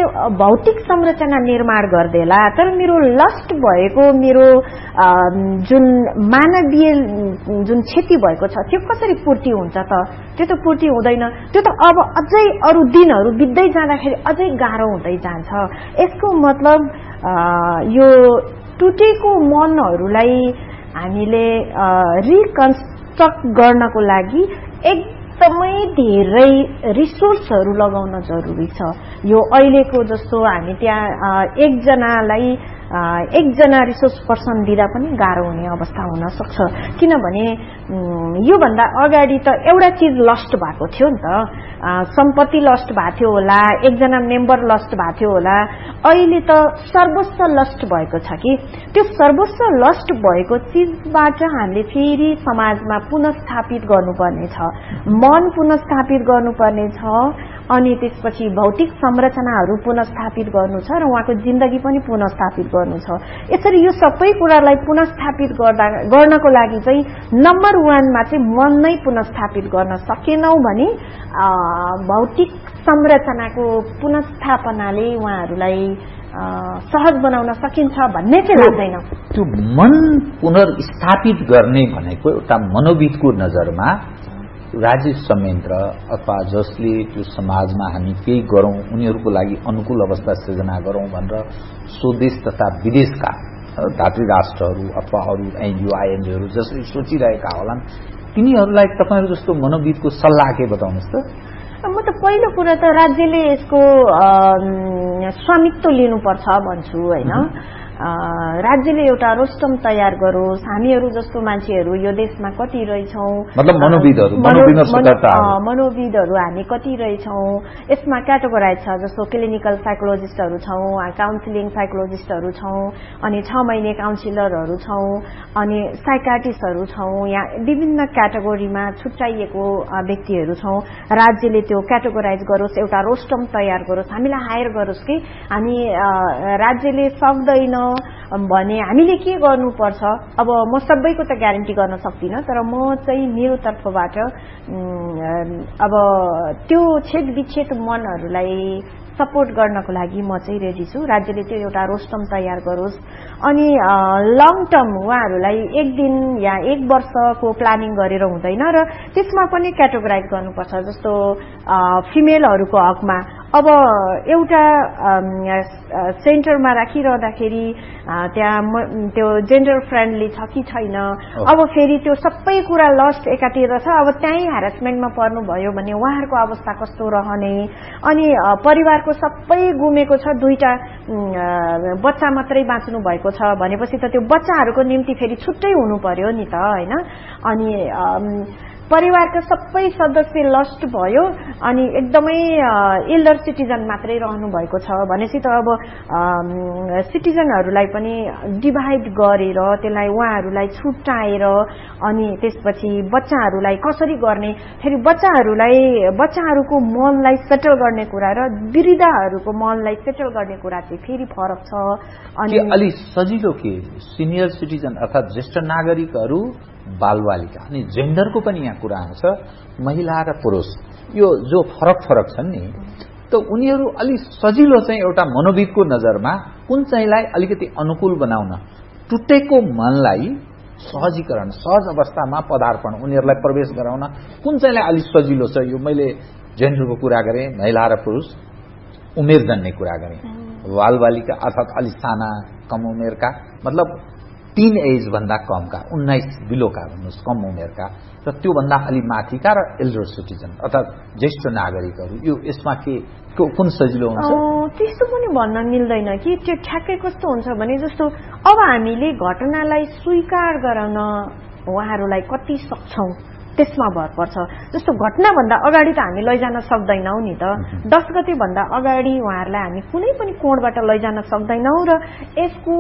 भौतिक संरचना निर्माण गर्देला, तर मेरो लस्ट भएको मेरो जुन मानवीय जुन क्षति भएको छ त्यो कसरी पूर्ति हुन्छ त? त्यो त पूर्ति हुँदैन। त्यो त अब अझै अरू दिनहरू बित्दै जाँदाखेरि अझै गाह्रो हुँदै जान्छ। यसको मतलब यो टुटेको मनहरूलाई हामीले रिकन्स्ट्रक्ट गर्नको लागि एकदमै धेरै रिसोर्सहरू लगाउन जरुरी छ। यो अहिलेको जस्तो हामी त्यहाँ एकजना रिसोर्स पर्सन दिँदा पनि गाह्रो हुने अवस्था हुन सक्छ। किनभने योभन्दा अगाडि त एउटा चीज लस्ट भएको थियो नि त, सम्पत्ति लस्ट भएको थियो होला, एकजना मेम्बर लस्ट भएको थियो होला। अहिले त सर्वस्व लस्ट भएको छ कि त्यो सर्वस्व लस्ट भएको चीजबाट हामीले फेरि समाजमा पुनर्स्थापित गर्नुपर्ने छ, मन पुनर्स्थापित गर्नुपर्ने छ, अनि त्यसपछि भौतिक संरचनाहरू पुनर्स्थापित गर्नु छ र उहाँको जिन्दगी पनि पुनर्स्थापित गर्नु छ। यसरी यो सबै कुरालाई पुनर्स्थापित गर्नको लागि चाहिँ नम्बर 1 मा चाहिँ मन नै पुनर्स्थापित गर्न सकेनौं भने भौतिक संरचनाको पुनर्स्थापनाले उहाँहरूलाई सहज बनाउन सकिन्छ भन्ने चाहिँ लाग्दैन। त्यो मन पुनर्स्थापित गर्ने भनेको एउटा मनोविदको नजरमा राज्य संयन्त्र अथवा जसले त्यो समाजमा हामी केही गरौं, उनीहरूको लागि अनुकूल अवस्था सृजना गरौं भनेर स्वदेश तथा विदेशका धातृ राष्ट्रहरू अथवा अरू एनजीओ जसले सोचिरहेका होलान्, तिनीहरूलाई तपाईहरु जस्तो मनोविदको सल्लाह के बताउनुस् त? म त पहिलो कुरा त राज्यले यसको स्वामित्व लिनुपर्छ भन्छु हैन। राज्यले एउटा रोस्टम तयार गरोस्। हामीहरू जस्तो मान्छेहरू यो देशमा कति रहेछौं, मतलब मनोविदहरू हामी कति रहेछौं, यसमा क्याटेगोराइज छ। जस्तो क्लिनिकल साइकोलोजिस्टहरू छौं, काउन्सिलिङ साइकोलोजिस्टहरू छौं, अनि 6 महिने काउन्सिलरहरू छौं, अनि साइकाट्रिस्टहरू छौं। यहाँ विभिन्न क्याटेगोरीमा छुट्याइएको व्यक्तिहरू छौं। राज्यले त्यो क्याटेगोराइज गरोस्, एउटा रोस्टम तयार गरोस्, हामीलाई हायर गरोस् कि हामी राज्यले सक्दैन भने हामीले के गर्नुपर्छ। अब म सबैको त ग्यारेन्टी गर्न सक्दिन, तर म चाहिँ मेरो तर्फबाट अब त्यो छेद विच्छेद मनहरूलाई सपोर्ट गर्नको लागि म चाहिँ रेडी छु। राज्यले त्यो एउटा रोस्टम तयार गरोस्, अनि लङ टर्म उहाँहरूलाई 1 दिन या 1 वर्षको प्लानिङ गरेर हुँदैन र त्यसमा पनि क्याटेगोराइज गर्नुपर्छ। जस्तो फिमेलहरूको हकमा अब एउटा सेन्टरमा राखिरहँदाखेरि त्यहाँ त्यो जेन्डर फ्रेन्डली छ कि छैन, अब फेरि त्यो सबै कुरा लस्ट एकातिर छ। अब त्यही ह्यारासमेन्टमा पर्नुभयो भने उहाँहरूको अवस्था कस्तो रहने, अनि परिवारको सबै गुमेको छ, 2टा बच्चा मात्रै बाँच्नु भएको छ भनेपछि त त्यो बच्चाहरूको निम्ति फेरि छुट्टै हुनु पर्यो नि त हैन। अनि परिवारका सबै सदस्य लस्ट भयो, अनि एकदमै एल्डर सिटिजन मात्रै रहनु भएको छ भनेपछि त अब सिटिजनहरूलाई पनि डिभाइड गरेर त्यसलाई उहाँहरूलाई छुट्याएर अनि त्यसपछि बच्चाहरूलाई कसरी गर्ने, फेरि बच्चाहरूको मनलाई सेटल गर्ने कुरा र वृद्धहरूको मनलाई सेटल गर्ने कुरा चाहिँ फेरि फरक छ। अनि अलि सजिलो के सिनियर सिटिजन अर्थात ज्येष्ठ नागरिकहरू, बालबालिका अनि जेन्डरको पनि यहाँ कुरा आउँछ, महिला र पुरुष यो जो फरक छन् नि, त उनीहरू अलि सजिलो चाहिँ एउटा मनोविदको नजरमा कुन चाहिँलाई अलिकति अनुकूल बनाउन, टुटेको मनलाई सहजीकरण, सहज अवस्थामा पदार्पण, उनीहरूलाई प्रवेश गराउन कुन चाहिँलाई अलि सजिलो छ? यो मैले जेन्डरको कुरा गरेँ, महिला र पुरुष, उमेर जन्ने कुरा गरेँ, बालबालिका अर्थात अलि साना कम उमेरका, मतलब टीन एज भन्दा कमका, 19 बिलोका भन्नुहोस्, कम उमेरका, र त्योभन्दा अलि माथिका र एल्डर सिटिजन अर्थात ज्येष्ठ नागरिकहरू, यो यसमा के कुन सजिलो हुन्छ? त्यस्तो पनि भन्न मिल्दैन कि त्यो ठ्याक्कै कस्तो हुन्छ भने जस्तो अब हामीले घटनालाई स्वीकार गराउन उहाँहरूलाई कति सक्छौं त्यसमा भर पर्छ। जस्तो घटनाभन्दा अगाडि त हामी लैजान सक्दैनौं नि त, 10 गते भन्दा अगाडि उहाँहरूलाई हामी कुनै पनि कोणबाट लैजान सक्दैनौं र यसको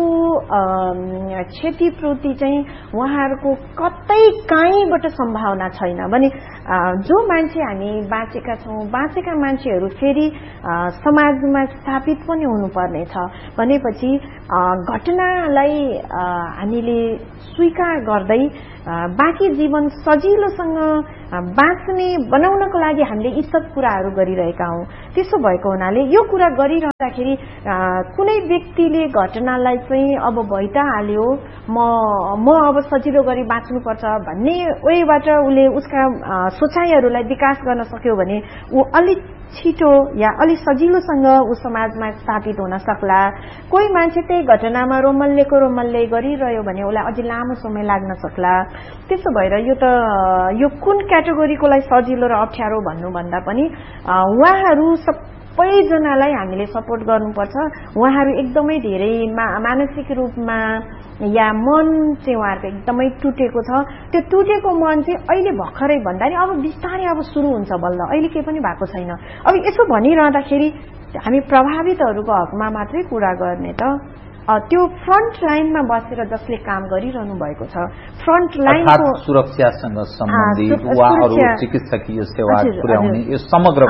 क्षतिपूर्ति चाहिँ उहाँहरूको कतै काहीँबाट सम्भावना छैन भने जो मान्छे हामी बाँचेका छौं, बाँचेका मान्छेहरू फेरि समाजमा स्थापित पनि हुनुपर्ने छ भनेपछि घटनालाई हामीले स्वीकार गर्दै बाँकी जीवन सजिलोसँग बाँच्ने बनाउनको लागि हामीले यी सब कुराहरू गरिरहेका हौं। त्यसो भएको हुनाले यो कुरा गरिरहँदाखेरि कुनै व्यक्तिले घटनालाई चाहिँ अब भइ त हाल्यो, म अब सजिलो गरी बाँच्नुपर्छ भन्ने वेबाट उसले उसका सोचाइहरूलाई विकास गर्न सक्यो भने ऊ अलिक छिटो या अलि सजिलोसँग ऊ समाजमा स्थापित हुन सक्ला। कोही मान्छे त्यही घटनामा रोमल्ले गरिरह्यो भने उसलाई अझै लामो समय लाग्न सक्ला। त्यसो भएर यो कुन क्याटेगोरीकोलाई सजिलो र अप्ठ्यारो भन्नुभन्दा पनि उहाँहरू सबैजनालाई हामीले सपोर्ट गर्नुपर्छ। उहाँहरू एकदमै धेरै मानसिक रूपमा या मन चाहिँ उहाँहरूको एकदमै टुटेको छ। त्यो टुटेको मन चाहिँ अहिले भर्खरै भन्दा नि अब बिस्तारै अब सुरु हुन्छ बल्ल, अहिले केही पनि भएको छैन। अब यसो भनिरहँदाखेरि हामी प्रभावितहरूको हकमा मात्रै कुरा गर्ने त त्यो फ्रन्ट लाइनमा बसेर जसले काम गरिरहनु भएको छ, फ्रन्ट लाइनको सुरक्षासँग सम्बन्धित उहाँहरू चिकित्सकीय सेवा पुर्याउने यो समग्र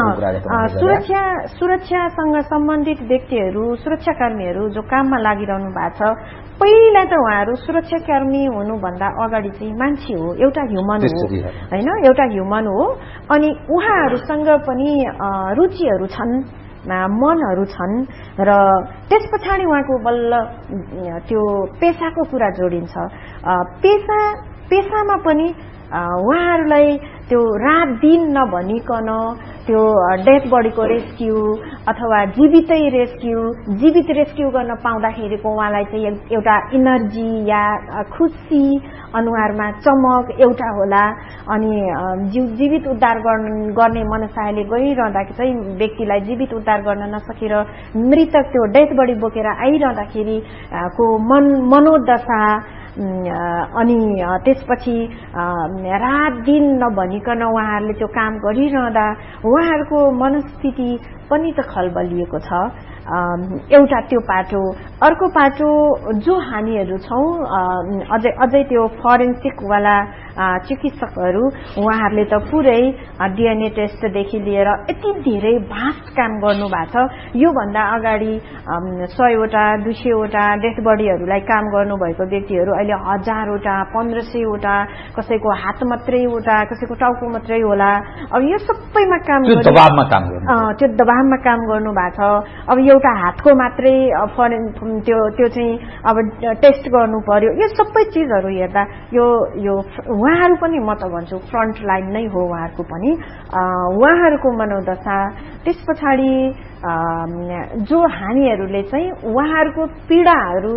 सुरक्षासँग सम्बन्धित व्यक्तिहरू, सुरक्षाकर्मीहरू जो काममा लागिरहनु भएको छ, पहिला त उहाँहरू सुरक्षाकर्मी हुनुभन्दा अगाडि चाहिँ मान्छे हो, एउटा ह्युमन हो हैन, एउटा ह्युमन हो। अनि उहाँहरूसँग पनि रुचिहरू छन्, मनहरू छन् र त्यस पछाडि उहाँको बल्ल त्यो पेसाको कुरा जोडिन्छ। पेसामा पनि उहाँहरूलाई त्यो रात दिन नभनिकन त्यो डेथ बडीको रेस्क्यु अथवा जीवित रेस्क्यु गर्न पाउँदाखेरिको उहाँलाई चाहिँ एउटा इनर्जी या खुसी, अनुहारमा चमक एउटा होला। अनि जीवित उद्धार गर्ने मनसायले गइरहँदाखेरि चाहिँ व्यक्तिलाई जीवित उद्धार गर्न नसकेर मृतक त्यो डेथ बडी बोकेर आइरहँदाखेरि को मनोदशा, अनि त्यसपछि रात दिन नभनिकन उहाँहरूले त्यो काम गरिरहँदा उहाँहरूको मनस्थिति पनि त खलबलिएको छ। एउटा त्यो पाटो। अर्को पाटो जो हामीहरू छौं अझै त्यो फोरेन्सिक वाला चिकित्सकहरू, उहाँहरूले त पुरै डीएनए टेस्टदेखि लिएर यति धेरै भास्ट काम गर्नु भएको छ। यो भन्दा अगाडि 100 वटा 200 वटा डेथ बडीहरूलाई काम गर्नुभएको व्यक्तिहरू अहिले 1000 वटा 1500 वटा, कसैको हात मात्रै वटा, कसैको टाउको मात्रै होला। अब यो सबैमा काम त्यो दबावमा काम गर्नु भएको छ। अब एउटा हातको मात्रै त्यो चाहिँ अब टेस्ट गर्नु पर्यो। यो सबै चीजहरू हेर्दा यो उहाँहरू पनि म त भन्छु फ्रन्ट लाइन नै हो। उहाँहरूको पनि उहाँहरूको मनोदशा, त्यस पछाडि जो हामीहरूले चाहिँ उहाँहरूको पीडाहरू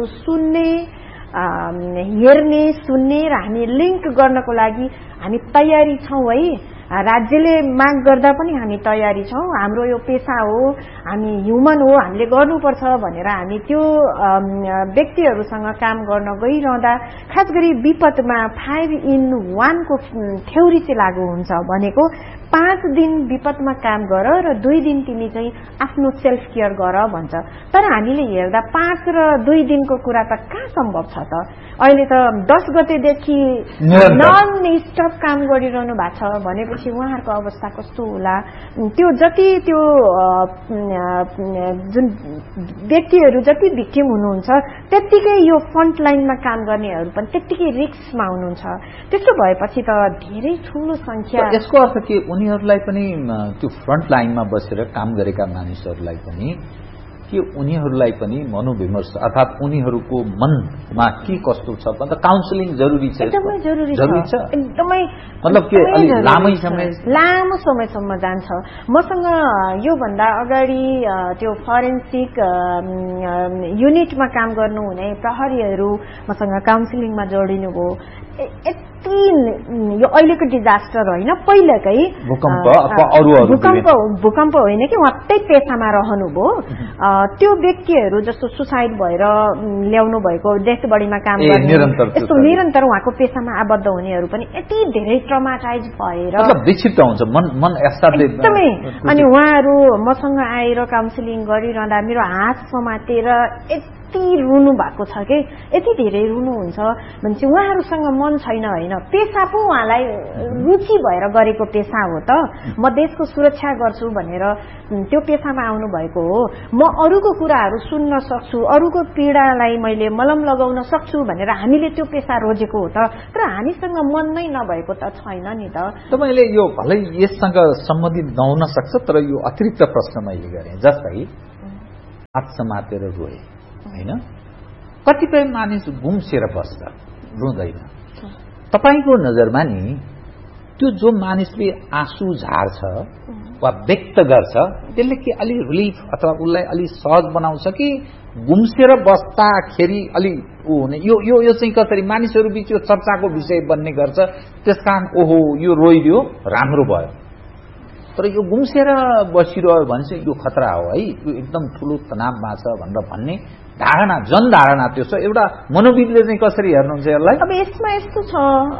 हेर्ने सुन्ने र हामी लिंक गर्नको लागि हामी तयारी छौं है। राज्यले माग गर्दा पनि हामी तयारी छौं। हाम्रो यो पेशा हो, हामी ह्युमन हो, हामीले गर्नुपर्छ भनेर हामी त्यो व्यक्तिहरूसँग काम गर्न गइरहँदा खास गरी विपदमा 5-in-1 को थ्योरी चाहिँ लागू हुन्छ। भनेको 5 दिन विपदमा काम गर र 2 दिन तिमी चाहिँ आफ्नो सेल्फ केयर गर भन्छ। तर हामीले हेर्दा 5 र 2 दिनको कुरा त कहाँ सम्भव छ त? अहिले त 10 गतेदेखि नन स्टप काम गरिरहनु भएको छ भनेपछि उहाँहरूको अवस्था कस्तो होला? त्यो जति त्यो जुन व्यक्तिहरू जति भिक्टिम हुनुहुन्छ त्यतिकै यो फ्रन्ट लाइनमा काम गर्नेहरू पनि त्यतिकै रिस्कमा हुनुहुन्छ। त्यसो भएपछि त धेरै ठूलो संख्या। यसको अर्थ के उनीहरूलाई पनि त्यो फ्रन्ट लाइनमा बसेर काम गरेका मानिसहरूलाई पनि कि उनीहरूलाई पनि मनोविमर्श अर्थात उनीहरूको मनमा के कस्तो छ भन्दा काउन्सिलिङ जरुरी छ। एकदमै जरुरी छ। एकदमै मतलब के लामो समयसम्म जान्छ। मसँग यो भन्दा अगाडि त्यो फोरेन्सिक युनिटमा काम गर्नुहुने प्रहरीहरू मसँग काउन्सिलिङमा जोडिनु भयो। यो अहिलेको डिजास्टर होइन, पहिलेकै भूकम्प होइन कि उहाँ त्यही पेसामा रहनुभयो। त्यो व्यक्तिहरू जस्तो सुसाइड भएर ल्याउनु भएको डेथ बडीमा काम गर्ने यस्तो निरन्तर उहाँको पेसामा आबद्ध हुनेहरू पनि यति धेरै ट्रमाटाइज भएर विक्षिप्त हुन्छ मन एकदमै। अनि उहाँहरू मसँग आएर काउन्सिलिङ गरिरहँदा मेरो हात समातेर यति रुनु भएको छ कि यति धेरै रुनुहुन्छ भने चाहिँ उहाँहरूसँग मन छैन होइन, पेसा पो उहाँलाई रुचि भएर गरेको पेसा हो त। म देशको सुरक्षा गर्छु भनेर त्यो पेसामा आउनु भएको हो। म अरूको कुराहरू सुन्न सक्छु, अरूको पीडालाई मैले मलम लगाउन सक्छु भनेर हामीले त्यो पेसा रोजेको हो त। तर हामीसँग मन नै नभएको त छैन नि त। तपाईले यो भलै यससँग सम्बन्धित नहुन सक्छ, तर यो अतिरिक्त प्रश्न मैले गरेँ। जस्तै हात समातेर रोए होइन, कतिपय मानिस गुम्सेर बस्छ, रुँदैन। तपाईको नजरमा नि त्यो जो मानिसले आँसु झार्छ वा व्यक्त गर्छ त्यसले के अलि रिलिफ अथवा उसलाई अलि सहज बनाउँछ कि गुम्सेर बस्दाखेरि अलि हुने यो यो यो चाहिँ कसरी मानिसहरू बीच यो चर्चाको विषय बन्ने गर्छ। त्यसकारण ओहो यो रोइदियो राम्रो भयो। तर यो गुम्सेर बसिरह्यो भने चाहिँ यो खतरा हो है, यो एकदम ठुलो तनावमा छ भनेर भन्ने धारणा, जनधारणा त्यो छ। एउटा मनोविदले चाहिँ कसरी हेर्नुहुन्छ यसलाई? अब यसमा यस्तो छ,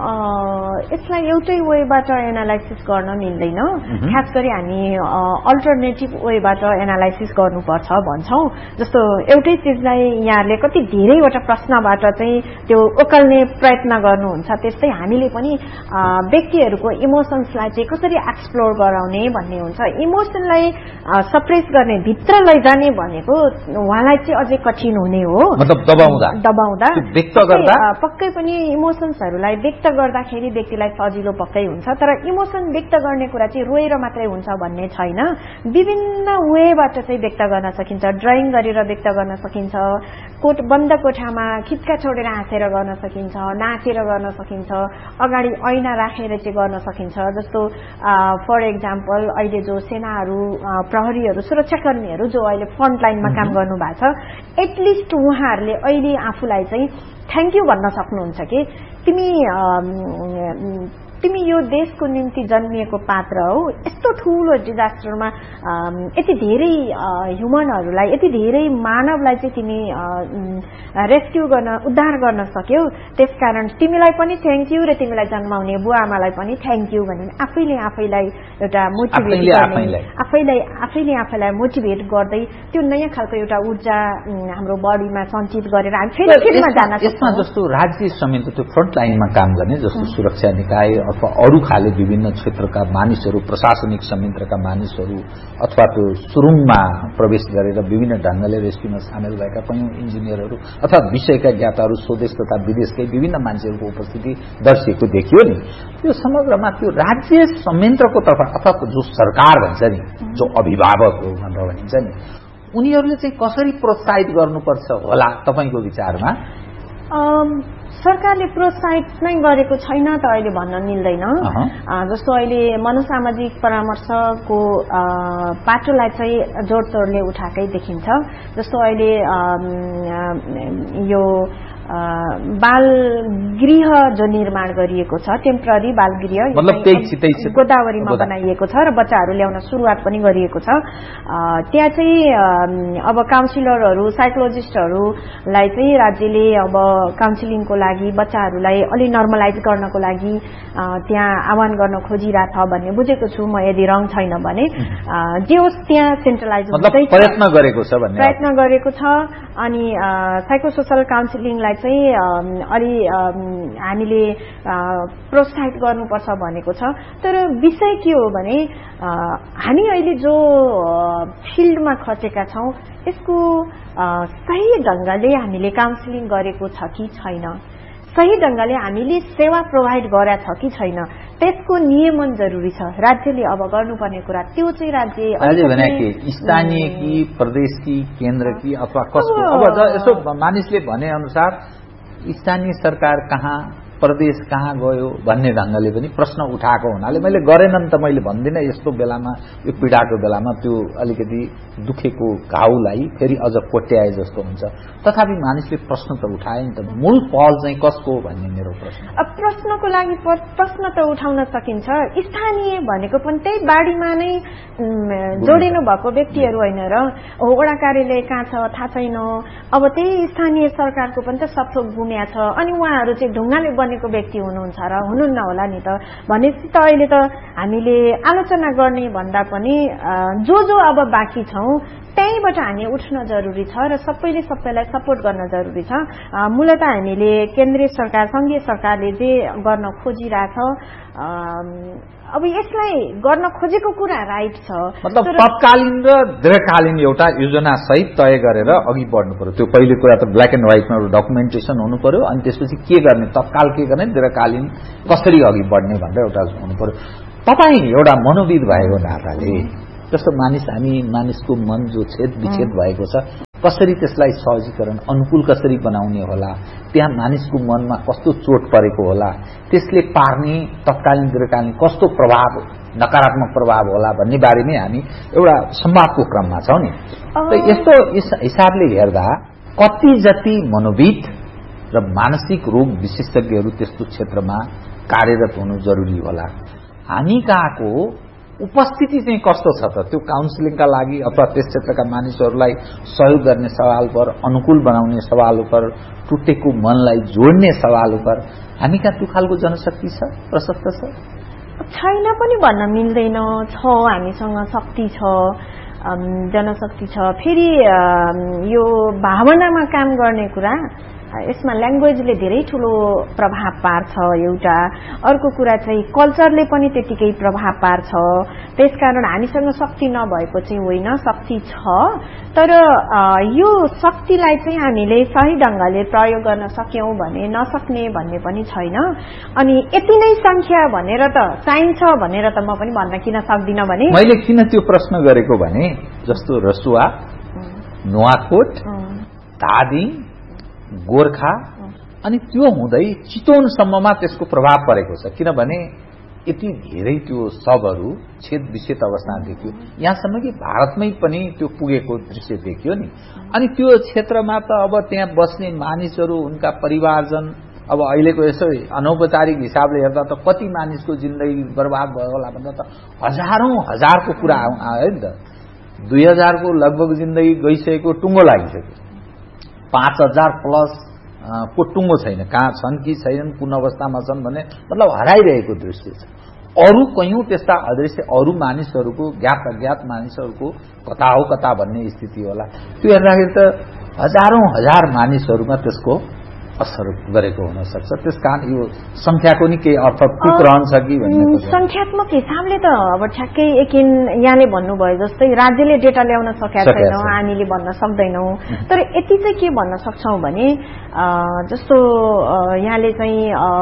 यसलाई एउटै वेबाट एनालाइसिस गर्न मिल्दैन। खास गरी हामी अल्टरनेटिभ वेबाट एनालाइसिस गर्नुपर्छ भन्छौँ। जस्तो एउटै चिजलाई यहाँहरूले कति धेरैवटा प्रश्नबाट चाहिँ त्यो ओकल्ने प्रयत्न गर्नुहुन्छ, त्यस्तै हामीले पनि व्यक्तिहरूको इमोसन्सलाई चाहिँ कसरी एक्सप्लोर गराउने भन्ने हुन्छ। इमोसनलाई सप्रेस गर्ने, भित्र लैजाने भनेको उहाँलाई चाहिँ अझै कठिन हुने हो। मतलब दबाउँदा व्यक्त गर्दा पक्कै पनि इमोसन्सहरूलाई व्यक्त गर्दाखेरि व्यक्तिलाई सजिलो पक्कै हुन्छ। तर इमोसन व्यक्त गर्ने कुरा चाहिँ रोएर मात्रै हुन्छ भन्ने छैन। विभिन्न वेबाट चाहिँ व्यक्त गर्न सकिन्छ। ड्रइङ गरेर व्यक्त गर्न सकिन्छ, बन्द कोठामा खिच्का छोडेर हाँसेर गर्न सकिन्छ, नाचेर गर्न सकिन्छ, अगाडि ऐना राखेर चाहिँ गर्न सकिन्छ। जस्तो फर एक्जाम्पल अहिले जो सेनाहरू, प्रहरीहरू, सुरक्षाकर्मीहरू जो अहिले फ्रन्ट लाइनमा काम गर्नु भएको छ, एटलिस्ट उहाँहरूले अहिले आफूलाई चाहिँ थ्याङ्क यू भन्न सक्नुहुन्छ कि तिमी यो देशको निम्ति जन्मिएको पात्र हौ। यस्तो ठूलो डिजास्टरमा यति धेरै ह्युमनहरूलाई, यति धेरै मानवलाई चाहिँ तिमी रेस्क्यु गर्न, उद्धार गर्न सक्यौ। त्यसकारण तिमीलाई पनि थ्याङ्क यू र तिमीलाई जन्माउने बुवा आमालाई पनि थ्याङ्क यू भनेर आफैलाई एउटा मोटिभेट गर्ने, आफैलाई मोटिभेट गर्दै त्यो नयाँ खालको एउटा ऊर्जा हाम्रो बडीमा सञ्चित गरेर हामी फेरिमा जान सक्छौँ। यसमा जस्तो राज्य समेत त्यो फ्रन्ट लाइनमा काम गर्ने जस्तो सुरक्षा निकाय अथवा अरू खाले विभिन्न क्षेत्रका मानिसहरू, प्रशासनिक संयन्त्रका मानिसहरू अथवा त्यो सुरुङमा प्रवेश गरेर विभिन्न ढंगले रेस्क्युमा सामेल भएका कयौं इन्जिनियरहरू अथवा विषयका ज्ञाताहरू, स्वदेश तथा विदेशकै विभिन्न मान्छेहरूको उपस्थिति दर्शिएको देखियो नि। त्यो समग्रमा त्यो राज्य संयन्त्रको तर्फ अथवा जो सरकार भन्छ नि, जो अभिभावक हो भनेर भनिन्छ नि, उनीहरूले चाहिँ कसरी प्रोत्साहित गर्नुपर्छ होला तपाईको विचारमा? सरकारले प्रोत्साहित नै गरेको छैन त अहिले भन्न मिल्दैन। जस्तो अहिले मनोसामाजिक परामर्शको पाटोलाई चाहिँ जोडतोडले उठाएकै देखिन्छ। जस्तो अहिले यो बाल गृह जो निर्माण गरिएको छ, टेम्पररी बाल गृह, मतलब गोदावरीमा बनाइएको छ र बच्चाहरू ल्याउन सुरुवात पनि गरिएको छ। त्यहाँ चाहिँ अब काउन्सिलरहरू, साइकोलोजिस्टहरूलाई चाहिँ राज्यले अब काउन्सिलिङको लागि बच्चाहरूलाई अलि नर्मलाइज गर्नको लागि त्यहाँ आह्वान गर्न खोजिरहेछ भन्ने बुझेको छु म, यदि रङ छैन भने। जे होस् त्यहाँ सेन्ट्रलाइज प्रयत्न गरेको छ। अनि साइकोसोशल काउन्सिलिङलाई चाहिँ अलि हामीले प्रोत्साहित गर्नुपर्छ भनेको छ। तर विषय के हो भने हामी अहिले जो फिल्डमा खसेका छौं यसको सही ढंगले हामीले काउन्सिलिङ गरेको छ कि छैन, सही ढंगले हामीले सेवा प्रोभाइड गरेका छ कि छैन, त्यसको नियमन जरुरी छ। राज्यले अब गर्नुपर्ने कुरा त्यो चाहिँ राज्य भने कि स्थानीय कि प्रदेश कि केन्द्र कि अथवा कसको? अब यसो मानिसले भने अनुसार स्थानीय सरकार कहाँ, प्रदेश कहाँ गयो भन्ने ढंगले पनि प्रश्न उठाएको हुनाले मैले गरेनन् त मैले भन्दिनँ। यस्तो बेलामा, यो पीडाको बेलामा त्यो अलिकति दुखेको घाउलाई फेरि अझ कोट्याए जस्तो हुन्छ। तथापि मानिसले प्रश्न त उठाए नि त, मूल पहल चाहिँ कसको भन्ने मेरो प्रश्न। अब प्रश्नको लागि प्रश्न त उठाउन सकिन्छ। स्थानीय भनेको पनि त्यही बाढीमा नै जोडिनु भएको व्यक्तिहरू होइन र वडा कार्यालय कहाँ छ थाहा छैन। अब त्यही स्थानीय सरकारको पनि त सपथोक गुम्या छ। अनि उहाँहरू चाहिँ ढुङ्गाले बनेको व्यक्ति हुनुहुन्छ र हुनुहुन्न होला नि त भनेपछि त अहिले त हामीले आलोचना गर्ने भन्दा पनि जो अब बाँकी छौं त्यहीबाट हामी उठ्न जरुरी छ र सबैले सबैलाई सपोर्ट गर्न जरुरी छ। मूलत हामीले केन्द्रीय सरकार संघीय सरकारले जे गर्न खोजिरहेछ अब यसलाई गर्न खोजेको कुरा राइट छ। मतलब तत्कालीन र दीर्घकालीन एउटा योजना सहित तय गरेर अघि बढ्नु पर्यो। त्यो पहिलो कुरा त ब्ल्याक एन्ड व्हाइटमा डकुमेन्टेसन हुनु पर्यो अनि त्यसपछि के गर्ने तत्काल के गर्ने दीर्घकालीन कसरी अघि बढ्ने भनेर एउटा हुनु पर्यो। तपाई एउटा मनोविद भएको नाताले जस्तो हामी मानिसको मन जो छेद विच्छेद भएको छ कसरी त्यसलाई सहजीकरण अनुकूल कसरी बनाउने होला त्यहाँ मानिसको मनमा कस्तो चोट परेको होला त्यसले पार्ने तत्कालीन दीर्घकालीन कस्तो प्रभाव नकारात्मक प्रभाव होला भन्ने बारेमै हामी एउटा संवादको क्रममा छौं नि। यस्तो हिसाबले हेर्दा कति जति मनोविद र मानसिक रोग विशेषज्ञहरू त्यस्तो क्षेत्रमा कार्यरत हुनु जरुरी होला। हामी कहाँको उपस्थिति चाहिँ कस्तो छ त त्यो काउन्सिलिङका लागि अथवा त्यस क्षेत्रका मानिसहरूलाई सहयोग गर्ने सवाल पर अनुकूल बनाउने सवाल पर टुटेको मनलाई जोड्ने सवाल पर हामी कहाँ त्यो खालको जनशक्ति छ प्रशस्त छ छैन पनि भन्न मिल्दैन। छ हामीसँग शक्ति छ जनशक्ति छ। फेरि यो भावनामा काम गर्ने कुरा यसमा ल्याङ्ग्वेजले धेरै ठूलो प्रभाव पार्छ एउटा। अर्को कुरा चाहिँ कल्चरले पनि त्यतिकै प्रभाव पार्छ। त्यसकारण हामीसँग शक्ति नभएको चाहिँ होइन शक्ति छ तर यो शक्तिलाई चाहिँ हामीले सही ढंगले प्रयोग गर्न सक्यौं भने नसक्ने भन्ने पनि छैन। अनि यति नै संख्या भनेर त चाहिन्छ भनेर त म पनि भन्न किन सक्दिन भने मैले किन त्यो प्रश्न गरेको भने जस्तो रसुवा नुवाकोट धादिङ गोर्खा अनि त्यो हुँदै चितवनसम्ममा त्यसको प्रभाव परेको छ किनभने यति धेरै त्यो शवहरू छेद विच्छेद अवस्था देखियो यहाँसम्म कि भारतमै पनि त्यो पुगेको दृश्य देखियो नि। अनि त्यो क्षेत्रमा त अब त्यहाँ बस्ने मानिसहरू उनका परिवारजन अब अहिलेको यसो अनौपचारिक हिसाबले हेर्दा त कति मानिसको जिन्दगी बर्बाद भयो होला भन्दा त हजारौं हजारको कुरा आयो नि त। 2000 को लगभग जिन्दगी गइसकेको टुङ्गो लागिसक्यो 5000 प्लस को टुङ्गो छैन कहाँ छन् कि छैनन् कुन अवस्थामा छन् भने मतलब हराइरहेको दृश्य छ। अरू कयौं त्यस्ता अदृश्य अरू मानिसहरूको ज्ञात अज्ञात मानिसहरूको कता हो कता भन्ने स्थिति होला। त्यो हेर्दाखेरि त हजारौं हजार मानिसहरूमा त्यसको असर गरेको हुन सक्छ। त्यसकारण यो संख्याको नि केही अर्थ तुक रहन्छ कि भन्ने संख्यात्मक हिसाबले त अब ठ्याक्कै एकिन यहाँले भन्नुभयो जस्तै राज्यले डेटा ल्याउन सकेका छैनौं हामीले भन्न सक्दैनौं। तर यति चाहिँ के भन्न सक्छौं भने जस्तो यहाँले चाहिँ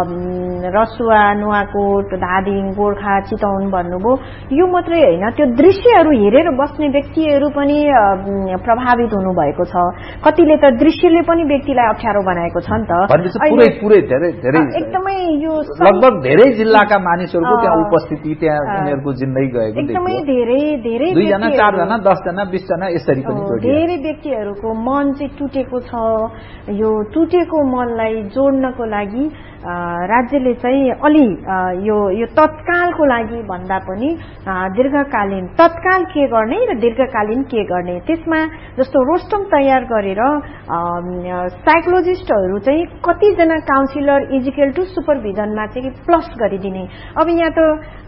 रसुवा नुवाकोट धादिङ गोर्खा चितवन भन्नुभयो यो मात्रै होइन त्यो दृश्यहरू हेरेर बस्ने व्यक्तिहरू पनि प्रभावित हुनुभएको छ। कतिले त दृश्यले पनि व्यक्तिलाई अप्ठ्यारो बनाएको छ पुरै धेरै धेरै एकदमै यो लगभग धेरै जिल्लाका मानिसहरूको त्यहाँ उपस्थिति त्यहाँ उनीहरूको जिन्दगी गएको एकदमै धेरै धेरै 2 जना 4 जना 10 जना 20 जना यसरी पनि धेरै व्यक्तिहरूको मन चाहिँ टुटेको छ। यो टुटेको मनलाई जोड्नको लागि राज्यले चाहिँ अलि यो तत्कालको लागि भन्दा पनि दीर्घकालीन तत्काल के गर्ने र दीर्घकालीन के गर्ने त्यसमा जस्तो रोस्टम तयार गरेर साइकोलोजिस्टहरू चाहिँ कतिजना काउन्सिलर इजिकल टु सुपरभिजनमा चाहिँ प्लस गरिदिने। अब यहाँ त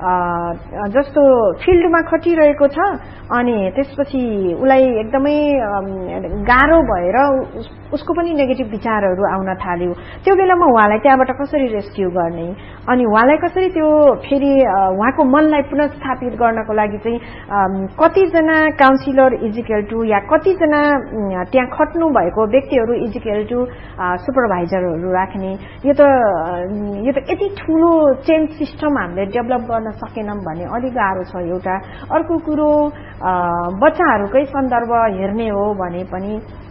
जस्तो फिल्डमा खटिरहेको छ अनि त्यसपछि उलाई एकदमै गाह्रो भएर उसको पनि नेगेटिभ विचारहरू आउन थाल्यो। त्यो बेलामा उहाँलाई त्यहाँबाट कसरी रेस्क्यु गर्ने अनि उहाँलाई कसरी त्यो फेरि उहाँको मनलाई पुनर्स्थापित गर्नको लागि चाहिँ कतिजना काउन्सिलर इजिकल टु या कतिजना त्यहाँ खट्नु भएको व्यक्तिहरू इजिकल टु सुपरभाइजरहरू राख्ने यो त यति ठूलो चेन सिस्टम हामीले डेभलप गर्न सकेनौं भने अलि गाह्रो छ एउटा। अर्को कुरो बच्चाहरूकै सन्दर्भ हेर्ने हो भने पनि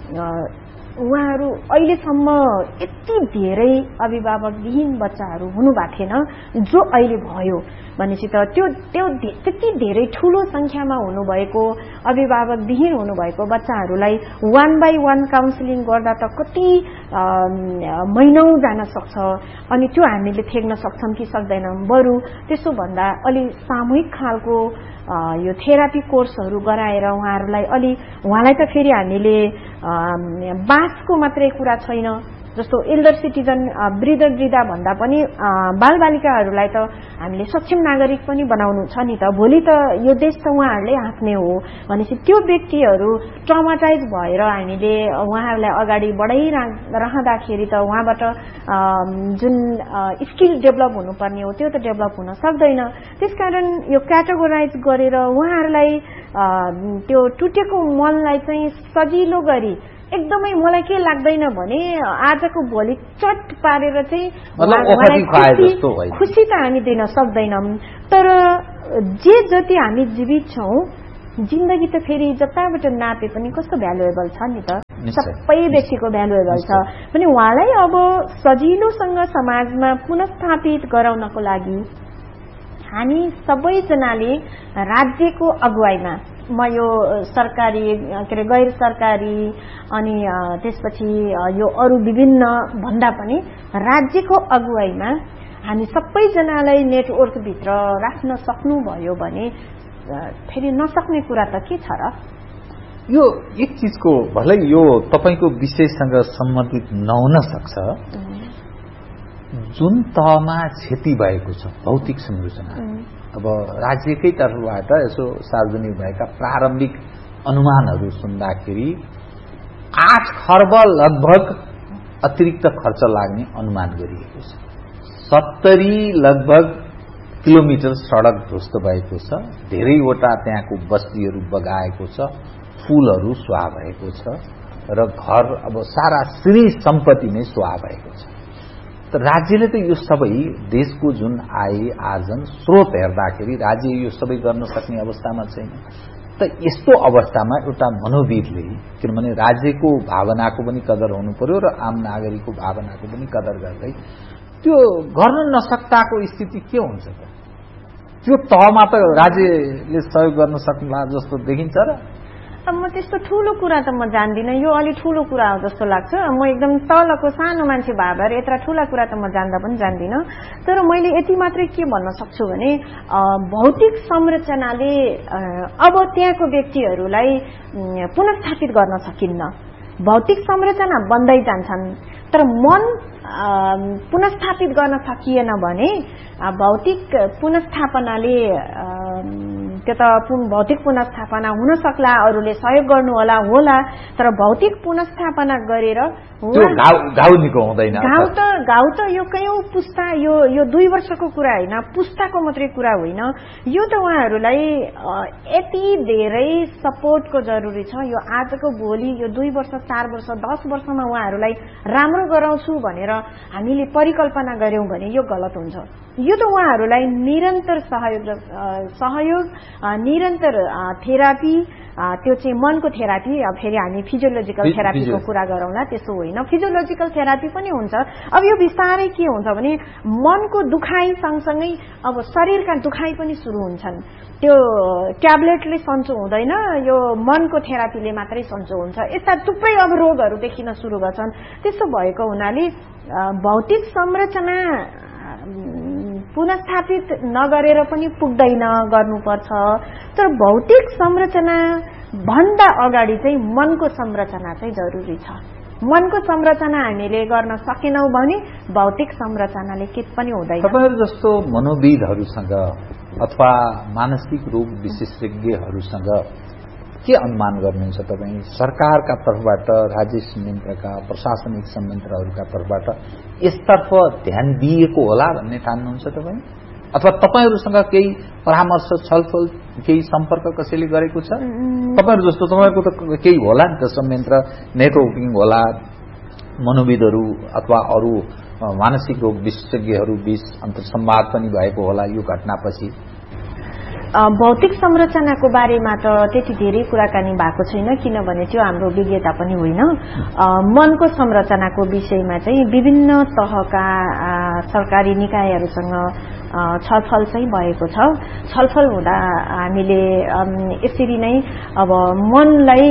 उहाँहरू अहिलेसम्म यति धेरै अभिभावकविहीन बच्चाहरू हुनुभएको थिएन जो अहिले भयो भनेपछि त त्यो त्यति धेरै ठूलो संख्यामा हुनुभएको अभिभावकविहीन हुनुभएको बच्चाहरूलाई 1 by 1 काउन्सिलिङ गर्दा त कति महिनौं जान सक्छ अनि त्यो हामीले थेग्न सक्छौं कि सक्दैनौं। बरु त्यसो भन्दा अलि सामूहिक खालको यो थेरापी कोर्सहरू गराएर उहाँहरूलाई अलि उहाँलाई त फेरि हामीले बासको मात्रै कुरा छैन जस्तो एल्डर सिटिजन वृद्धा भन्दा पनि बालबालिकाहरूलाई त हामीले सक्षम नागरिक पनि बनाउनु छ नि त। भोलि त यो देश त उहाँहरूले हाँक्ने हो भनेपछि त्यो व्यक्तिहरू ट्रमाटाइज भएर हामीले उहाँहरूलाई अगाडि बढाइरहँदाखेरि त उहाँबाट जुन स्किल डेभलप हुनुपर्ने हो त्यो त डेभलप हुन सक्दैन। त्यसकारण यो क्याटेगोराइज गरेर उहाँहरूलाई त्यो टुटेको मनलाई चाहिँ सजिलो गरी एकदमै मलाई के लाग्दैन भने आजको भोलि चट पारेर चाहिँ खुसी त हामी दिन सक्दैनौँ। तर जे जति हामी जीवित छौँ जिन्दगी त फेरि जताबाट नापे पनि कस्तो भ्यालुएबल छ नि त, सबै व्यक्तिको भ्यालुएबल छ पनि। उहाँलाई अब सजिलोसँग समाजमा पुनस्थापित गराउनको लागि हामी सबैजनाले राज्यको अगुवाईमा, म यो सरकारी के अरे गैर सरकारी अनि त्यसपछि यो अरू विभिन्न भन्दा पनि राज्यको अगुवाईमा हामी सबैजनालाई नेटवर्कभित्र राख्न सक्नुभयो भने फेरि नसक्ने कुरा त के छ र। यो एक चीजको भलै यो तपाईको विषयसँग सम्बन्धित नहुन सक्छ, जुन तहमा क्षति भएको छ भौतिक संरचना, अब राज्यकै तर्फबाट यसो सार्वजनिक भएका प्रारम्भिक अनुमानहरू सुन्दाखेरि 8 खर्ब लगभग अतिरिक्त खर्च लाग्ने अनुमान गरिएको छ। 70 लगभग किलोमिटर सडक ध्वस्त भएको छ, धेरैवटा त्यहाँको बस्तीहरू बगाएको छ, फूलहरू स्वाह भएको छ र घर अब सारा श्री सम्पत्ति नै स्वाह भएको छ। त राज्यले त यो सबै देशको जुन आय आर्जन स्रोत हेर्दाखेरि राज्य यो सबै गर्न सक्ने अवस्थामा छैन। त यस्तो अवस्थामा एउटा मनोविदले, किनभने राज्यको भावनाको पनि कदर हुनु पर्यो र आम नागरिकको भावनाको पनि कदर गर्दै त्यो गर्न नसक्ताको स्थिति के हुन्छ त? त्यो तहमा त राज्यले सहयोग गर्न सक्ला जस्तो देखिन्छ र? अब म त्यस्तो ठूलो कुरा त म जान्दिनँ, यो अलि ठूलो कुरा हो जस्तो लाग्छ। म एकदम तलको सानो मान्छे भएर यत्रा ठूला कुरा त म जान्दा पनि जान्दिनँ। तर मैले यति मात्रै के भन्न सक्छु भने भौतिक संरचनाले अब त्यहाँको व्यक्तिहरूलाई पुनस्थापित गर्न सकिन्न। भौतिक संरचना बन्दै जान्छन् तर मन पुनस्थापित गर्न सकिएन भने भौतिक पुनस्थापनाले त्यो त भौतिक पुनस्थापना हुन सक्ला, अरूले सहयोग गर्नु होला, तर भौतिक पुनस्थापना गरेर घाउ निको हुँदैन। घाउ त यो कयौं पुस्ता, यो 2 वर्षको कुरा होइन, पुस्ताको मात्रै कुरा होइन। यो त उहाँहरूलाई यति धेरै सपोर्टको जरुरी छ। यो आजको भोलि यो 2 वर्ष 4 वर्ष 10 वर्षमा उहाँहरूलाई राम्रो गराउँछु भनेर हामीले परिकल्पना गर्यौं भने यो गलत हुन्छ। यो त उहाँहरूलाई निरन्तर सहयोग निरन्तर थेरापी, त्यो चाहिँ मनको थेरापी। फेरि हामी फिजियोलोजिकल थेरापीको कुरा गरौँला, त्यसो होइन, फिजियोलोजिकल थेरापी पनि हुन्छ। अब यो बिस्तारै के हुन्छ भने मनको दुखाइ सँगसँगै अब शरीरका दुखाइ पनि सुरु हुन्छन्। त्यो ट्याब्लेटले सन्चो हुँदैन, यो मनको थेरापीले मात्रै सन्चो हुन्छ। यस्ता थुप्रै अब रोगहरू देखिन सुरु गर्छन्। त्यसो भएको हुनाले भौतिक संरचना पुनस्थापित नगरेर पनि पुग्दैन, गर्नुपर्छ। तर भौतिक संरचना भन्दा अगाडि चाहिँ मनको संरचना चाहिँ जरुरी छ। मनको संरचना हामीले गर्न सकेनौं भने भौतिक संरचनाले के पनि हुँदैन। तपाईहरु जस्तो मनोविदहरुसँग अथवा मानसिक रोग विशेषज्ञहरुसँग के अनुमान गर्नुहुन्छ तपाई? सरकारका तर्फबाट, राज्य संयन्त्रका, प्रशासनिक संयन्त्रहरुका तर्फबाट यसतर्फ ध्यान दिएको होला भन्ने ठान्नुहुन्छ तपाई? अथवा तपाईहरुसँग केही परामर्श, छलफल, केही सम्पर्क कसैले गरेको छ? तपाईहरु जस्तो तपाईहरुको त केही होला नि त, संयन्त्र नेटवर्किङ होला, मनोविदहरु अथवा अरु मानसिक रोग विशेषज्ञहरु बीच अन्तर्संवाद पनि भएको होला यो घटनापछि। भौतिक संरचनाको बारेमा त त्यति धेरै कुराकानी भएको छैन, किनभने त्यो हाम्रो विज्ञता पनि होइन। मनको संरचनाको विषयमा चाहिँ विभिन्न तहका सरकारी निकायहरूसँग छलफल चाहिँ भएको छ। छलफल हुँदा हामीले यसरी नै अब मनलाई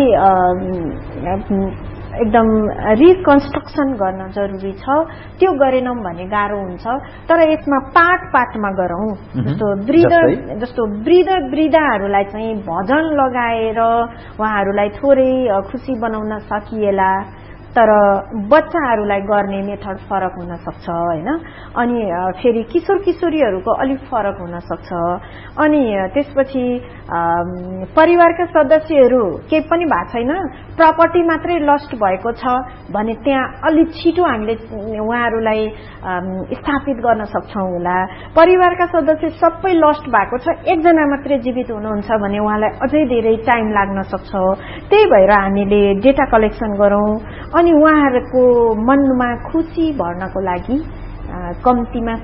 एकदम रिकन्स्ट्रक्सन गर्न जरुरी छ। त्यो गरेनौं भने गाह्रो हुन्छ। तर यसमा पाटमा गरौं। जस्तो वृद्धहरूलाई चाहिँ भजन लगाएर उहाँहरूलाई थोरै खुशी बनाउन सकिएला, तर बच्चाहरूलाई गर्ने मेथड फरक हुन सक्छ हैन। अनि फेरि किशोर किशोरीहरूको अलिक फरक हुन सक्छ। अनि त्यसपछि परिवारका सदस्यहरू केही पनि भएको छैन, प्रपर्टी मात्रै लस्ट भएको छ भने त्यहाँ अलिक छिटो हामीले उहाँहरूलाई स्थापित गर्न सक्छौं होला। परिवारका सदस्य सबै लस्ट भएको छ, एकजना मात्रै जीवित हुनुहुन्छ भने उहाँलाई अझै धेरै टाइम लाग्न सक्छ। त्यही भएर हामीले डेटा कलेक्सन गरौं अनि उहाँहरूको मनमा खुसी भर्नको लागि कम्तीमा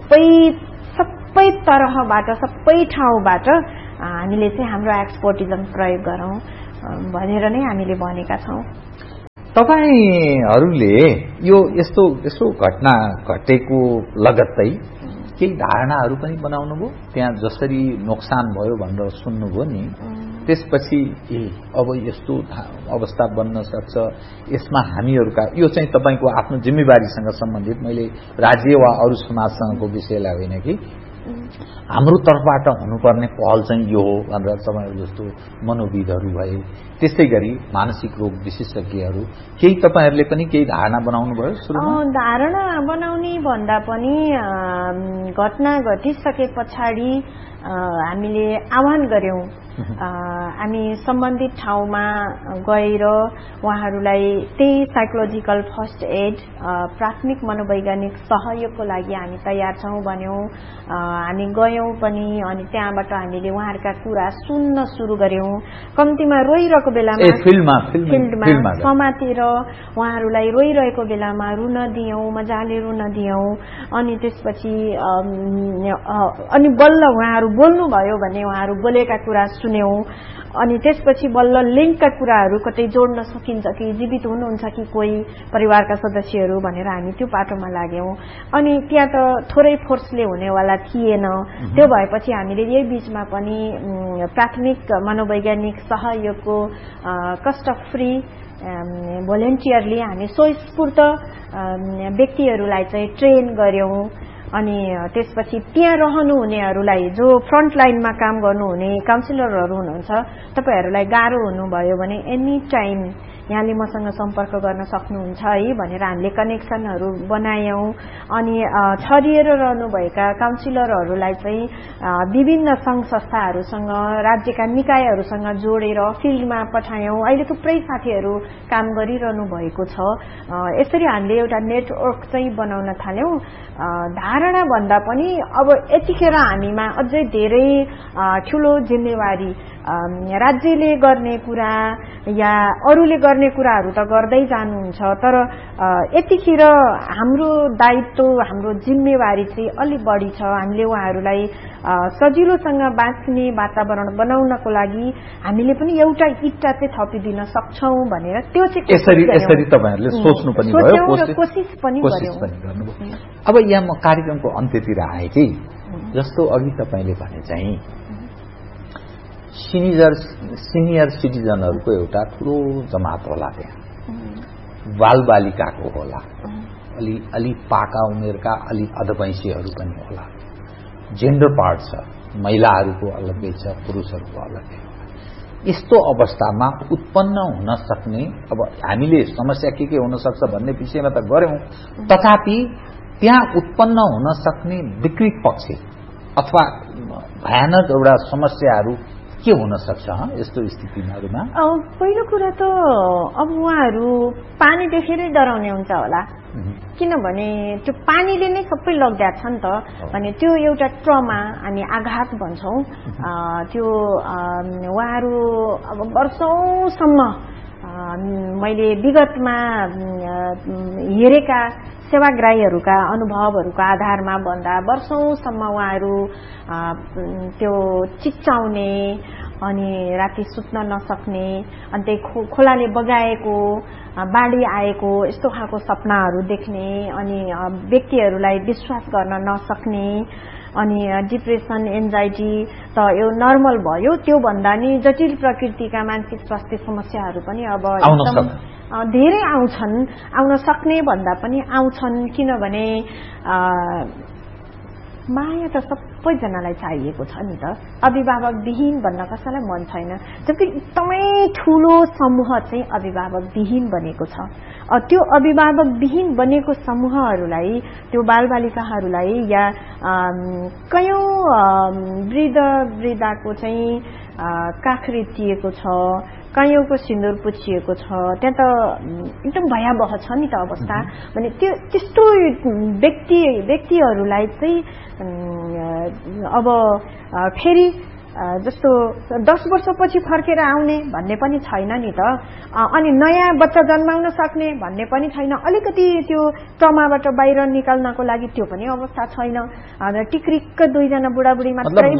सबै तरहबाट सबै ठाउँबाट हामीले चाहिँ हाम्रो एक्सपर्टिजम प्रयोग गरौं भनेर नै हामीले भनेका छौं। तपाईहरुले यो यस्तो घटना घटेको लगत्तै केही धारणाहरू पनि बनाउनुभयो, त्यहाँ जसरी नोक्सान भयो भनेर सुन्नुभयो नि, त्यसपछि अब यस्तो अवस्था बन्न सक्छ, यसमा हामीहरूका यो चाहिँ तपाईको आफ्नो जिम्मेवारीसँग सम्बन्धित, मैले राज्य वा अरू समाजसँगको विषयलाई होइन कि हाम्रो तर्फबाट हुनुपर्ने पहल चाहिँ यो हो भनेर तपाईहरु जस्तो मनोविदहरू भए, त्यसै गरी मानसिक रोग विशेषज्ञहरू, केही तपाईहरुले पनि केही धारणा बनाउनु भयो सुरुमा? धारणा बनाउने भन्दा पनि घटना घटिसके पछाडि हामीले आह्वान गर्यौं। हामी सम्बन्धित ठाउँमा गएर उहाँहरूलाई त्यही साइकोलोजिकल फर्स्ट एड प्राथमिक मनोवैज्ञानिक सहयोगको लागि हामी तयार छौं भन्यौं। हामी गयौं पनि अनि त्यहाँबाट हामीले उहाँहरूका कुरा सुन्न सुरु गर्यौं। कम्तीमा रोइरहेको बेलामा फिल्डमा समातेर उहाँहरूलाई रोइरहेको बेलामा रुन दियौं, मजाले रुन दियौं। अनि त्यसपछि अनि बल्ल उहाँहरू बोल्नु भयो भने उहाँहरू बोलेका कुरा सुन्यौं। अनि त्यसपछि बल्ल लिंकका कुराहरू कतै जोड्न सकिन्छ कि जीवित हुनुहुन्छ कि कोही परिवारका सदस्यहरू भनेर हामी त्यो पाटोमा लाग्यौं। अनि त्यहाँ त थोरै फोर्सले हुनेवाला थिएन। त्यो भएपछि हामीले यही बीचमा पनि प्राथमिक मनोवैज्ञानिक सहयोगको कस्ट फ्री भोलिन्टियरली हामी स्वस्फूर्त व्यक्तिहरूलाई चाहिँ ट्रेन गर्यौं। अनि त्यसपछि त्यहाँ रहनुहुनेहरूलाई जो फ्रन्ट लाइनमा काम गर्नुहुने काउन्सिलरहरू हुनुहुन्छ, तपाईहरुलाई गाह्रो हुनुभयो भने एनी टाइम यहाँले मसँग सम्पर्क गर्न सक्नुहुन्छ है भनेर हामीले कनेक्सनहरू बनायौं। अनि छरिएर रहनुभएका काउन्सिलरहरूलाई चाहिँ विभिन्न संघ संस्थाहरूसँग, राज्यका निकायहरूसँग जोडेर फिल्डमा पठायौं। अहिले थुप्रै साथीहरू काम गरिरहनु भएको छ। यसरी हामीले एउटा नेटवर्क चाहिँ बनाउन थाल्यौं। धारणा भन्दा पनि अब यतिखेर हामीमा अझै धेरै ठूलो जिम्मेवारी, राज्यले गर्ने कुरा या अरूले गर्ने कुराहरू त गर्दै जानुहुन्छ, तर यतिखेर हाम्रो दायित्व, हाम्रो जिम्मेवारी चाहिँ अलि बढी छ। हामीले उहाँहरूलाई सजिलोसँग बाँच्ने वातावरण बनाउनको लागि हामीले पनि एउटा इट्टा चाहिँ थपिदिन सक्छौं भनेर त्यो चाहिँ यसरी तपाईहरुले सोच्नु पनि भयो, कोसिस पनि गर्नुभयो। अब यहाँ म कार्यक्रमको अन्त्यतिर आए कि जस्तो अघि तपाईले भने चाहिँ सिनियर सिटिजनहरूको एउटा ठूलो जमात होला, त्यहाँ बालबालिकाको होला, अलि पाका उमेरका अलि अधवैंशीहरू पनि होला, जेन्डर पार्ट छ, महिलाहरूको अलग्गै छ, पुरुषहरूको अलग्गै। यस्तो अवस्थामा उत्पन्न हुन सक्ने, अब हामीले समस्या के हुन सक्छ भन्ने विषयमा त गर्यौं, तथापि त्यहाँ उत्पन्न हुन सक्ने विकृत पक्ष अथवा भयानक एउटा समस्याहरू के हुन सक्छ यस्तो स्थितिमा? पहिलो कुरा त अब उहाँहरू पानी देखेरै डराउने हुन्छ होला, किनभने त्यो पानीले नै सबै लग्दा छ नि त। भने त्यो एउटा ट्रमा, हामी आघात भन्छौं। त्यो उहाँहरू अब वर्षौंसम्म मैले विगतमा हेरेका सेवाग्राहीहरूका अनुभवहरूका आधारमा भन्दा वर्षौंसम्म उहाँहरू त्यो चिच्चाउने, अनि राति सुत्न नसक्ने, अनि त्यही खोलाले बगाएको, बाढी आएको यस्तो खालको सपनाहरू देख्ने, अनि व्यक्तिहरूलाई विश्वास गर्न नसक्ने, अनि डिप्रेसन, एन्जाइटी त यो नर्मल भयो। त्यो भन्दा नि जटिल प्रकृतिका मानसिक स्वास्थ्य समस्याहरू पनि अब एकदम धेरै आउन सक्ने भन्दा पनि आउँछन्। किनभने माया त सबैजनालाई चाहिएको छ नि त। अभिभावक विहीन भन्न कसैलाई मन छैन, जबकि एकदमै ठूलो समूह चाहिँ अभिभावक विहीन बनेको छ। त्यो अभिभावक विहीन बनेको समूहहरूलाई, त्यो बालबालिकाहरूलाई या कयौं वृद्धको चाहिँ काख रेटिएको छ, कयौंको सिन्दूर पुछिएको छ, त्यहाँ त एकदम भयावह छ नि त अवस्था। भने त्यस्तो व्यक्तिहरूलाई चाहिँ अब फेरि जस्तो 10 वर्षपछि फर्केर आउने भन्ने पनि छैन नि त। अनि नयाँ बच्चा जन्माउन सक्ने भन्ने पनि छैन। अलिकति त्यो ट्रमाबाट बाहिर निकाल्नको लागि त्यो पनि अवस्था छैन। टिक्रिक्क दुईजना बुढाबुढी मात्रै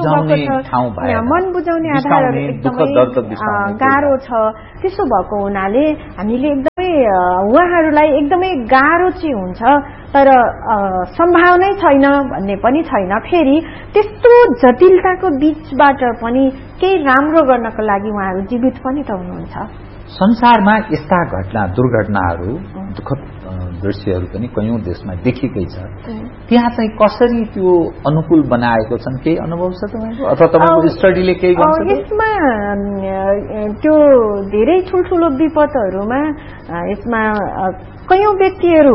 मन बुझाउने आधारहरू एकदमै गाह्रो छ। त्यसो भएको हुनाले हामीले एकदमै उहाँहरूलाई एकदमै गाह्रो चाहिँ हुन्छ, तर सम्भावनै छैन भन्ने पनि छैन। फेरि त्यस्तो जटिलताको बीचबाट पनि केही राम्रो गर्नको लागि उहाँहरू जीवित पनि त हुनुहुन्छ। संसारमा यस्ता घटना दुर्घटनाहरू दुःखद दृश्यहरू पनि कयौं देशमा देखिकै छ। त्यहाँ चाहिँ कसरी त्यो अनुकूल बनाएको छन्, केही अनुभव छ तपाईको अथवा तपाईको स्टडीले केही भन्छ? यसमा त्यो धेरै ठुल्ठुलो विपदहरूमा यसमा कयौं व्यक्तिहरू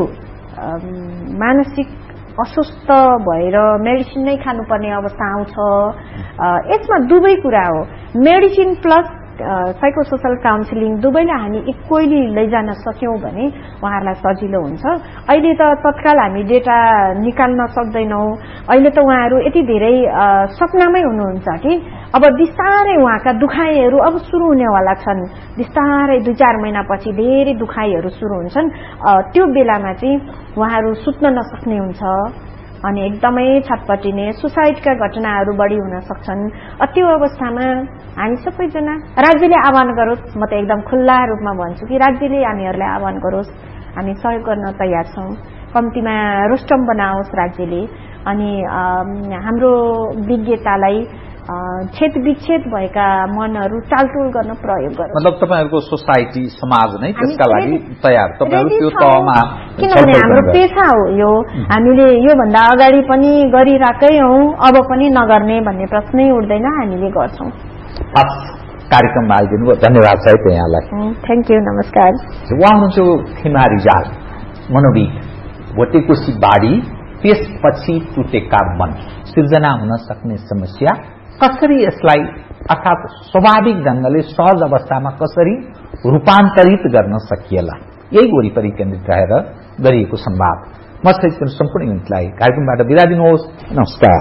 मानसिक अस्वस्थ भएर मेडिसिन नै खानुपर्ने अवस्था आउँछ। यसमा दुवै कुरा हो, मेडिसिन प्लस साइकोसोशल काउन्सिलिङ दुवैलाई हामी इक्वली लैजान सक्यौं भने उहाँहरूलाई सजिलो हुन्छ। अहिले त तत्काल हामी डेटा निकाल्न सक्दैनौं। अहिले त उहाँहरू यति धेरै सपनामै हुनुहुन्छ कि अब बिस्तारै उहाँका दुखाइहरू अब सुरु हुनेवाला छन्। बिस्तारै 2-4 महिनापछि धेरै दुखाइहरू सुरु हुन्छन्। त्यो बेलामा चाहिँ उहाँहरू सुत्न नसक्ने हुन्छ अनि एकदमै छटपटिने, सुसाइडका घटनाहरू बढी हुन सक्छन्। त्यो अवस्थामा हामी सबैजना राज्यले आह्वान गरोस्, म त एकदम खुल्ला रूपमा भन्छु कि राज्यले हामीहरूलाई आह्वान गरोस्, हामी सहयोग गर्न तयार छौं। कम्तीमा रोस्टम बनाओस् राज्यले, अनि हाम्रो विज्ञतालाई छेद विच्छेद भएका मनहरू टालटुल गर्न प्रयोग गरोस्। मतलब तपाईहरुको सोसाइटी समाज नै त्यसका लागि तयार, तपाईहरु त्यो तहमा, किनभने हाम्रो पेशा हो यो। हामीले यो भन्दा अगाडि पनि गरिराकै हौं, अब पनि नगर्ने भन्ने प्रश्नै उठ्दैन, हामीले गर्छौं। कार्यक्रममा आइदिनु भयो, धन्यवाद साहिब यहाँलाई। थ्यांक यू, नमस्कार। उहाँ हुनुहुन्छ खिमा रिजाल, मनोविद। भोटेकोसी बाढी त्यसपछि टुटेका मन, सिर्जना हुन सक्ने समस्या, कसरी यसलाई अर्थात स्वाभाविक ढंगले सहज अवस्थामा कसरी रूपान्तरित गर्न सकिएला, यही वरिपरि केन्द्रित रहेर गरिएको संवाद। म सहित सम्पूर्ण युनिटलाई कार्यक्रमबाट बिदा दिनुहोस्, नमस्कार।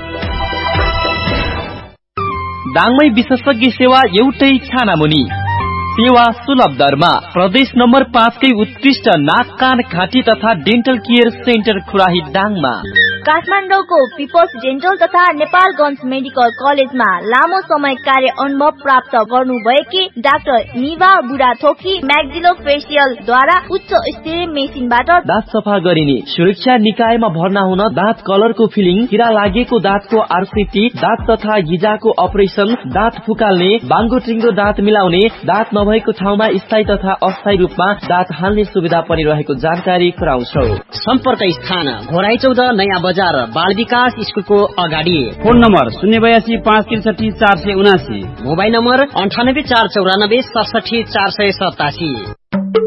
दाङमै विशेषज्ञ सेवा एउटै छानामुनि, सेवा सुलभ दरमा, प्रदेश नम्बर 5 कै उत्कृष्ट नाक कान घाँटी तथा डेन्टल केयर सेन्टर खुराही दाङमा। काठमाडौँको पिपल्स डेन्टल तथा नेपालगञ्ज मेडिकल कलेजमा लामो समय कार्य अनुभव प्राप्त गर्नुभएकी डाक्टर निवा बुढाथोकी म्याक्सिलो फेसियलद्वारा उच्च स्तरीय मेसिनबाट दाँत सफा गरिने, सुरक्षा निकायमा भर्ना हुन दाँत कलरको फिलिङ, किरा लागेको दाँतको आरसीटी, दाँत तथा गिजाको अपरेसन, दाँत फुकाल्ने, बाङ्गो टिङ्गो दाँत मिलाउने, दाँत नभएको ठाउँमा स्थायी तथा अस्थायी रूपमा दाँत हाल्ने सुविधा पनि रहेको जानकारी गराउँछौ। सम्पर्क स्थान घोराई 14 नयाँ बजार, बाल विकास स्कुलको अगाडि। Phone number 082 563 479, mobile number 98 494 67 487।